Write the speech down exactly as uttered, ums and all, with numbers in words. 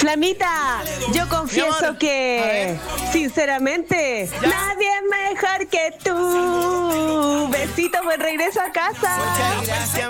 Flamita, yo confieso que, sinceramente, ¿Ya? nadie es mejor que tú. Besitos, buen regreso a casa. Muchas gracias,